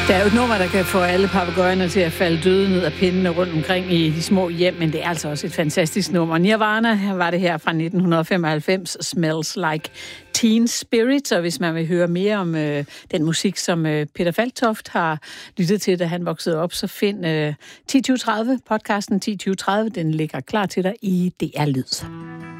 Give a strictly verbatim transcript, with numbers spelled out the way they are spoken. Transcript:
Der er jo et nummer, der kan få alle papegøjerne til at falde døde ned af pindene rundt omkring i de små hjem, men det er altså også et fantastisk nummer. Nirvana var det her fra nitten femoghalvfems, Smells Like Teen Spirit, og hvis man vil høre mere om øh, den musik, som øh, Peter Falktoft har lyttet til, da han voksede op, så find øh, ti tyve tredive, podcasten ti tyve tredive, den ligger klar til dig i D R Lyd.